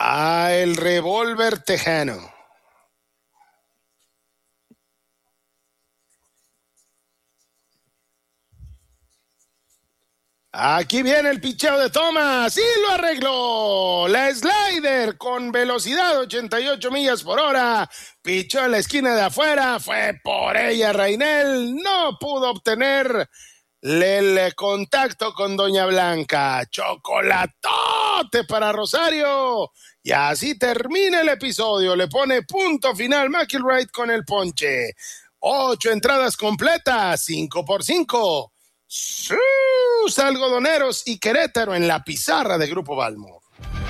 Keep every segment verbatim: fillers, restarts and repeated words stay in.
Ah, el revólver tejano. Aquí viene el picheo de Thomas y lo arregló. La slider con velocidad ochenta y ocho millas por hora. Pichó en la esquina de afuera. Fue por ella Rainel. No pudo obtener el contacto con Doña Blanca. Chocolatote para Rosario. Y así termina el episodio. Le pone punto final McIlroy con el ponche. Ocho entradas completas. Cinco por cinco. Sus algodoneros y Querétaro en la pizarra de Grupo Balmo.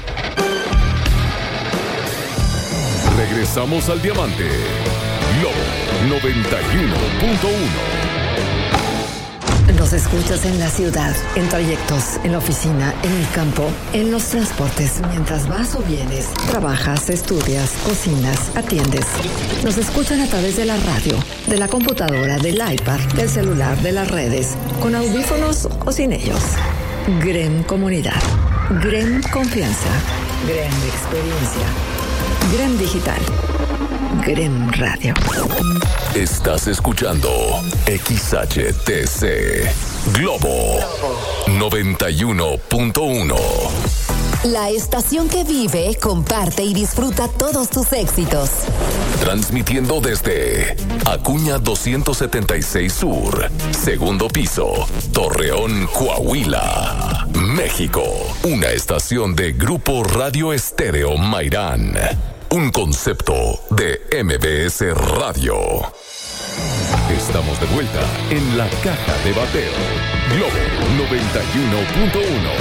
Regresamos al Diamante. Globo noventa y uno punto uno. Nos escuchas en la ciudad, en trayectos, en la oficina, en el campo, en los transportes, mientras vas o vienes, trabajas, estudias, cocinas, atiendes. Nos escuchan a través de la radio, de la computadora, del iPad, del celular, de las redes, con audífonos o sin ellos. Grem Comunidad, Grem Confianza, Grem Experiencia, Grem Digital, Grem Radio. Estás escuchando X H T C Globo noventa y uno punto uno. La estación que vive, comparte y disfruta todos tus éxitos. Transmitiendo desde Acuña doscientos setenta y seis Sur, segundo piso, Torreón, Coahuila, México. Una estación de Grupo Radio Estéreo Mairán. Un concepto de M B S Radio. Estamos de vuelta en la caja de bateo. Globo noventa y uno punto uno.